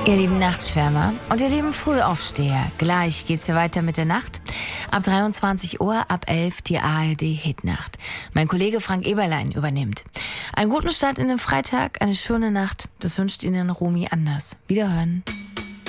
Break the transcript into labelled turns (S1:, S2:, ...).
S1: Ihr lieben Nachtschwärmer und ihr lieben Frühaufsteher, gleich geht's hier weiter mit der Nacht. Ab 23 Uhr, ab 11 die ARD-Hitnacht. Mein Kollege Frank Eberlein übernimmt. Einen guten Start in den Freitag, eine schöne Nacht. Das wünscht Ihnen Romy Anders. Wiederhören.